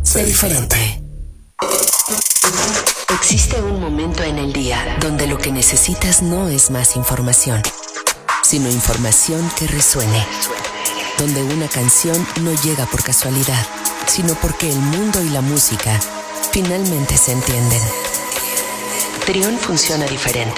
Sé diferente. Existe un momento en el día donde lo que necesitas no es más información, sino información que resuene. Donde una canción no llega por casualidad, sino porque el mundo y la música finalmente se entienden. Trión funciona diferente.